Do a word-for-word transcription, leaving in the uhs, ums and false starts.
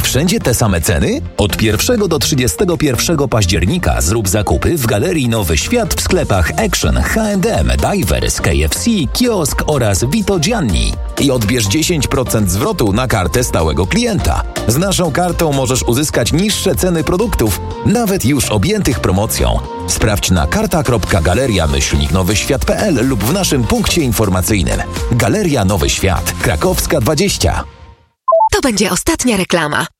Wszędzie te same ceny? Od pierwszego do trzydziestego pierwszego października zrób zakupy w Galerii Nowy Świat w sklepach Action, H and M, Divers, K F C, Kiosk oraz Vito Gianni. I odbierz dziesięć procent zwrotu na kartę stałego klienta. Z naszą kartą możesz uzyskać niższe ceny produktów, nawet już objętych promocją. Sprawdź na karta kropka galeria myślnik nowy świat kropka p l lub w naszym punkcie informacyjnym. Galeria Nowy Świat, Krakowska dwadzieścia. To będzie ostatnia reklama.